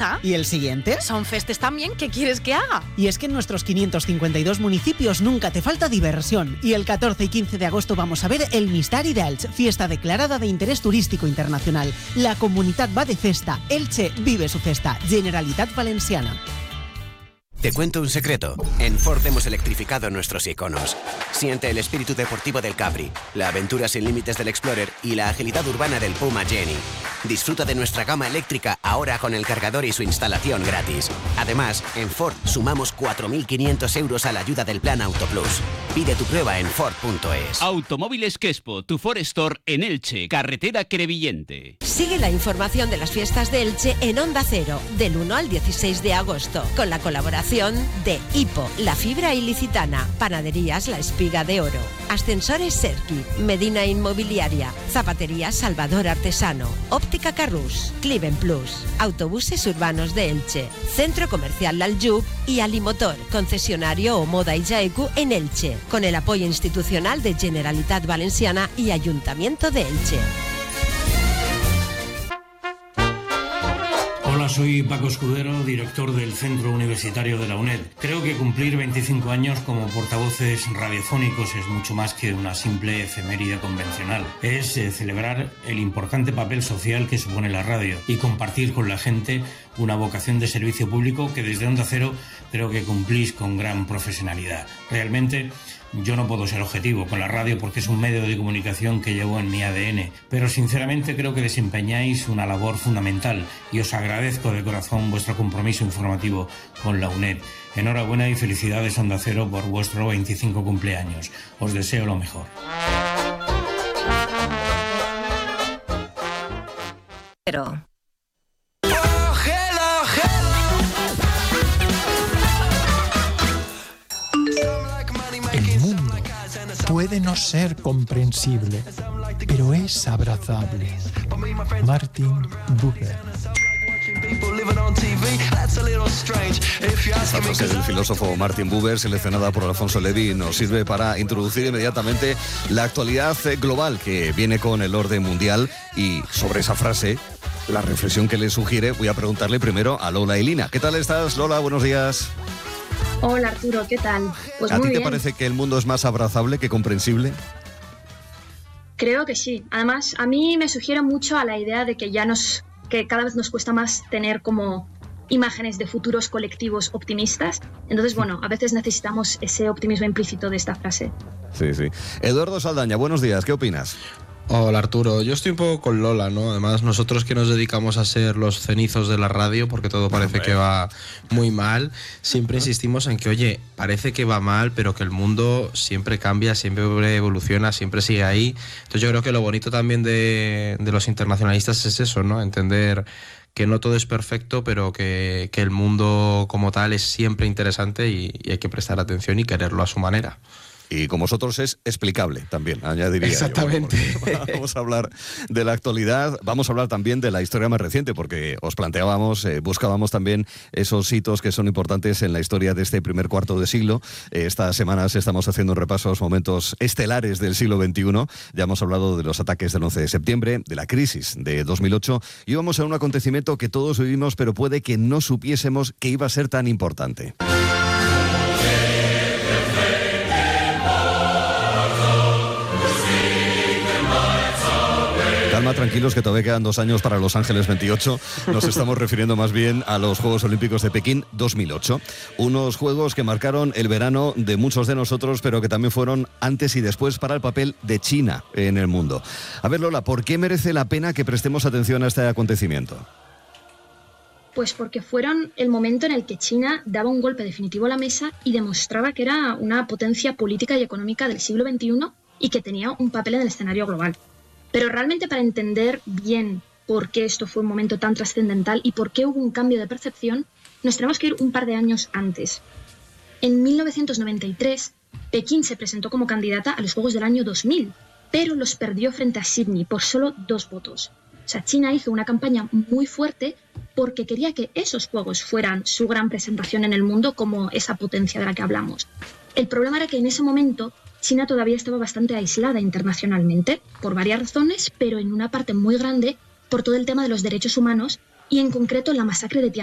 está. ¿Y el siguiente? Son festes también, ¿qué quieres que haga? Y es que en nuestros 552 municipios nunca te falta diversión. Y el 14 y 15 de agosto vamos a ver el Mistari de Elche, fiesta declarada de interés turístico internacional. La comunidad va de festa. Elche vive su festa. Generalitat Valenciana. Te cuento un secreto. En Ford hemos electrificado nuestros iconos. Siente el espíritu deportivo del Capri, la aventura sin límites del Explorer y la agilidad urbana del Puma Jenny. Disfruta de nuestra gama eléctrica ahora con el cargador y su instalación gratis. Además, en Ford sumamos 4.500 euros a la ayuda del Plan Auto Plus. Pide tu prueba en Ford.es. Automóviles Quespo, tu Ford Store en Elche, carretera Crevillente. Sigue la información de las fiestas de Elche en Onda Cero, del 1 al 16 de agosto, con la colaboración de Hipo, La Fibra Ilicitana, Panaderías La Espiga de Oro, Ascensores Serki, Medina Inmobiliaria, Zapatería Salvador Artesano, Óptica Carrús, Cliven Plus, Autobuses Urbanos de Elche, Centro Comercial Laljub y Alimotor, concesionario Omoda y Jaeku en Elche, con el apoyo institucional de Generalitat Valenciana y Ayuntamiento de Elche. Hola, soy Paco Escudero, director del Centro Universitario de la UNED. Creo que cumplir 25 años como portavoces radiofónicos es mucho más que una simple efeméride convencional. Es celebrar el importante papel social que supone la radio y compartir con la gente una vocación de servicio público que desde Onda Cero creo que cumplís con gran profesionalidad. Realmente yo no puedo ser objetivo con la radio porque es un medio de comunicación que llevo en mi ADN, pero sinceramente creo que desempeñáis una labor fundamental y os agradezco de corazón vuestro compromiso informativo con la UNED. Enhorabuena y felicidades Onda Cero por vuestro 25 cumpleaños. Os deseo lo mejor. Pero... Puede no ser comprensible, pero es abrazable. Martin Buber. Esta frase del filósofo Martin Buber, seleccionada por Alfonso Levi, nos sirve para introducir inmediatamente la actualidad global que viene con el orden mundial. Y sobre esa frase, la reflexión que le sugiere, voy a preguntarle primero a Lola y Lina. ¿Qué tal estás, Lola? Buenos días. Hola Arturo, ¿qué tal? Pues ¿A muy ti te bien. parece que el mundo es más abrazable que comprensible? Creo que sí. Además, a mí me sugiere mucho a la idea de que que cada vez nos cuesta más tener como imágenes de futuros colectivos optimistas. Entonces, bueno, a veces necesitamos ese optimismo implícito de esta frase. Sí, sí. Eduardo Saldaña, buenos días, ¿qué opinas? Hola Arturo, yo estoy un poco con Lola, ¿no? Además nosotros que nos dedicamos a ser los cenizos de la radio, porque todo parece que va muy mal, siempre insistimos en que, oye, parece que va mal, pero que el mundo siempre cambia, siempre evoluciona, siempre sigue ahí. Entonces yo creo que lo bonito también de los internacionalistas es eso, ¿no? Entender que no todo es perfecto, pero que el mundo como tal es siempre interesante y hay que prestar atención y quererlo a su manera. Y como vosotros es explicable también, añadiría. Exactamente. Vamos a hablar de la actualidad, vamos a hablar también de la historia más reciente, porque os planteábamos, buscábamos también esos hitos que son importantes en la historia de este primer cuarto de siglo. Estas semanas estamos haciendo un repaso a los momentos estelares del siglo XXI. Ya hemos hablado de los ataques del 11 de septiembre, de la crisis de 2008, y vamos a un acontecimiento que todos vivimos, pero puede que no supiésemos que iba a ser tan importante. Calma, tranquilos, que todavía quedan 2 años para Los Ángeles 28. Nos estamos refiriendo más bien a los Juegos Olímpicos de Pekín 2008. Unos juegos que marcaron el verano de muchos de nosotros, pero que también fueron antes y después para el papel de China en el mundo. A ver, Lola, ¿por qué merece la pena que prestemos atención a este acontecimiento? Pues porque fueron el momento en el que China daba un golpe definitivo a la mesa y demostraba que era una potencia política y económica del siglo XXI y que tenía un papel en el escenario global. Pero realmente, para entender bien por qué esto fue un momento tan trascendental y por qué hubo un cambio de percepción, nos tenemos que ir un par de años antes. En 1993, Pekín se presentó como candidata a los Juegos del año 2000, pero los perdió frente a Sydney por solo 2 votos. O sea, China hizo una campaña muy fuerte porque quería que esos Juegos fueran su gran presentación en el mundo como esa potencia de la que hablamos. El problema era que en ese momento China todavía estaba bastante aislada internacionalmente, por varias razones, pero en una parte muy grande por todo el tema de los derechos humanos y en concreto la masacre de Tiananmen.